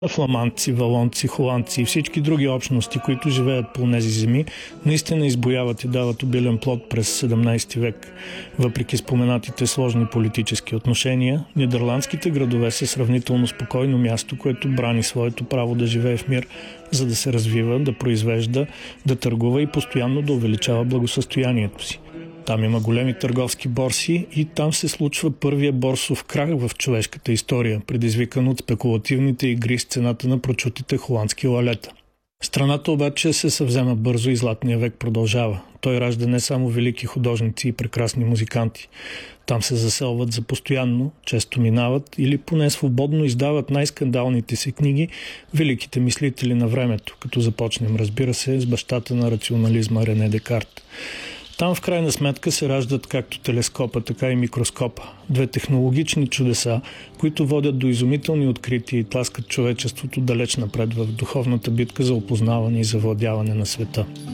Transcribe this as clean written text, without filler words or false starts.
Фламандци, валонци, холандци и всички други общности, които живеят по тези земи, наистина избояват и дават обилен плод през 17 век. Въпреки споменатите сложни политически отношения, нидерландските градове са сравнително спокойно място, което брани своето право да живее в мир, за да се развива, да произвежда, да търгува и постоянно да увеличава благосъстоянието си. Там има големи търговски борси и там се случва първия борсов крах в човешката история, предизвикан от спекулативните игри с цената на прочутите холандски лалета. Страната обаче се съвзема бързо и златния век продължава. Той ражда не само велики художници и прекрасни музиканти. Там се заселват за постоянно, често минават или поне свободно издават най-скандалните си книги великите мислители на времето, като започнем, разбира се, с бащата на рационализма Рене Декарт. Там в крайна сметка се раждат както телескопа, така и микроскопа. Две технологични чудеса, които водят до изумителни открития и тласкат човечеството далеч напред в духовната битка за опознаване и завладяване на света.